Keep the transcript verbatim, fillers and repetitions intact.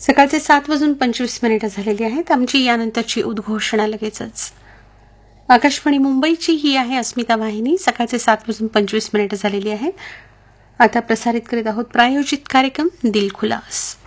सकाळचे सात वाजून पंचवीस मिनिटं झालेली आहेत. आमची यानंतरची उद्घोषणा लगेचच. आकाशवाणी मुंबईची ही आहे अस्मिता वाहिनी. सकाळचे सात वाजून पंचवीस मिनिटं झालेली आहेत. आता प्रसारित करीत आहोत प्रायोजित कार्यक्रम दिल खुलास.